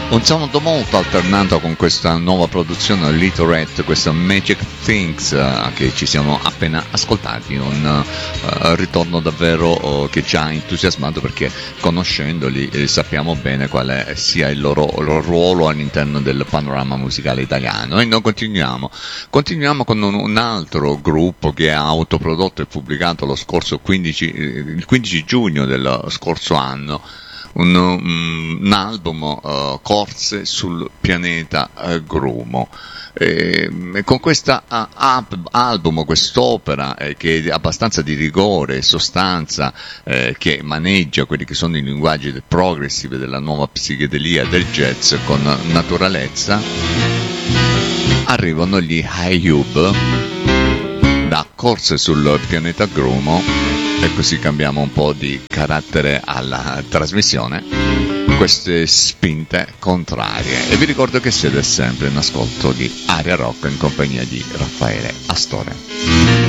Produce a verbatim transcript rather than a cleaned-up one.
Un sound molto alternato con questa nuova produzione Little Red, questa Magic Things uh, che ci siamo appena ascoltati, un uh, ritorno davvero uh, che ci ha entusiasmato, perché conoscendoli eh, sappiamo bene quale sia il loro, il loro ruolo all'interno del panorama musicale italiano. E noi continuiamo, continuiamo con un, un altro gruppo che ha autoprodotto e pubblicato lo scorso quindici, il quindici giugno del scorso anno Un, um, un album, uh, Corse sul pianeta uh, Grumo. E, e con questo uh, album, quest'opera eh, che è abbastanza di rigore e sostanza, eh, che maneggia quelli che sono i linguaggi del progressive, della nuova psichedelia, del jazz con naturalezza, arrivano gli Ayub da Corse sul pianeta Grumo. E così cambiamo un po' di carattere alla trasmissione, queste spinte contrarie. E vi ricordo che siete sempre in ascolto di Aria Rock in compagnia di Raffaele Astore.